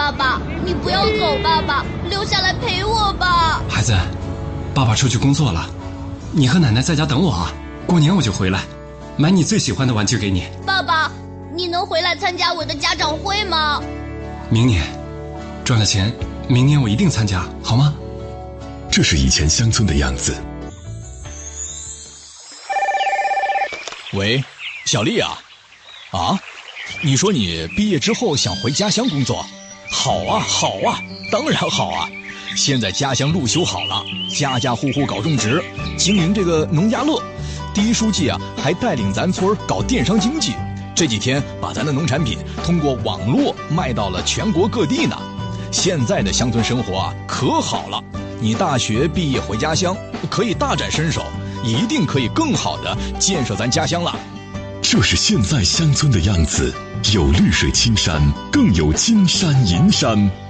爸爸，你不要走，爸爸，留下来陪我吧。 孩子，爸爸出去工作了，你和奶奶在家等我啊，过年我就回来，买你最喜欢的玩具给你。 爸爸，你能回来参加我的家长会吗？ 明年赚了钱，明年我一定参加，好吗？ 这是以前乡村的样子。 喂，小丽啊，你说你毕业之后想回家乡工作？好啊，好啊，当然好啊！现在家乡路修好了，家家户户搞种植，经营这个农家乐。第一书记啊，还带领咱村搞电商经济，这几天把咱的农产品通过网络卖到了全国各地呢。现在的乡村生活啊，可好了！你大学毕业回家乡，可以大展身手，一定可以更好的建设咱家乡了。 这是现在乡村的样子，有绿水青山，更有金山银山。